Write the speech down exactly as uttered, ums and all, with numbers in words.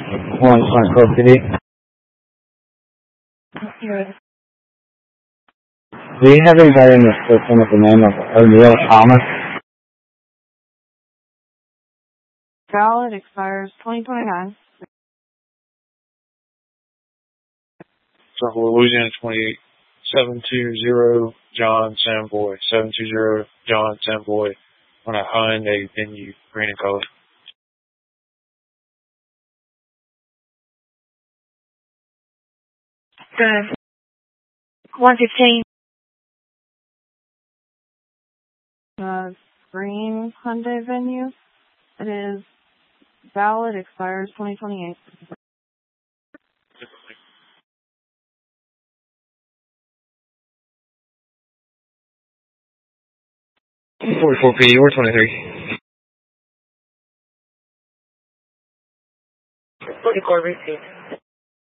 One Front Coast City. Do you have anybody in the system with the name of O'Neill Thomas? Valid expires twenty twenty-nine. South Louisiana twenty-eight, seven two zero John Samboy, seven two zero John Samboy on a Hyundai Venue, green and color. Good. one fifteen. Uh, green Hyundai Venue. It is valid, expires twenty twenty-eight. forty-four P, or twenty-three. forty-four received.